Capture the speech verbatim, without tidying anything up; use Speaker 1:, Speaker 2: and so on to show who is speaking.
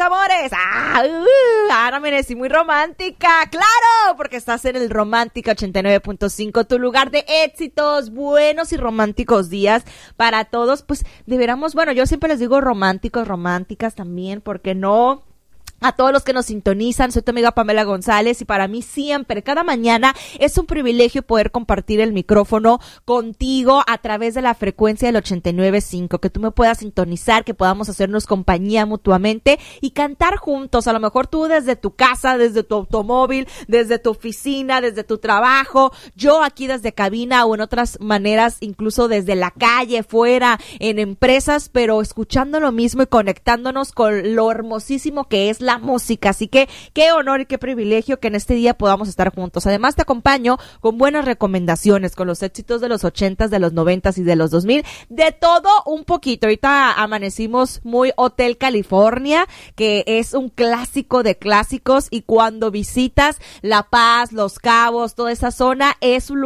Speaker 1: amores. Ah, uh, ahora amanecí muy romántica. ¡Claro! Porque estás en el Romántica ochenta y nueve punto cinco, tu lugar de éxitos, buenos y románticos días para todos. Pues deberíamos, bueno, yo siempre les digo románticos, románticas también, porque no... A todos los que nos sintonizan, soy tu amiga Pamela González y para mí siempre, cada mañana es un privilegio poder compartir el micrófono contigo a través de la frecuencia del ochenta y nueve punto cinco, que tú me puedas sintonizar, que podamos hacernos compañía mutuamente y cantar juntos, a lo mejor tú desde tu casa, desde tu automóvil, desde tu oficina, desde tu trabajo, yo aquí desde cabina o en otras maneras, incluso desde la calle, fuera, en empresas, pero escuchando lo mismo y conectándonos con lo hermosísimo que es la música, así que qué honor y qué privilegio que en este día podamos estar juntos. Además te acompaño con buenas recomendaciones, con los éxitos de los ochentas, de los noventas y de los dos mil, de todo un poquito. Ahorita amanecimos muy Hotel California, que es un clásico de clásicos, y cuando visitas La Paz, Los Cabos, toda esa zona, es un lugar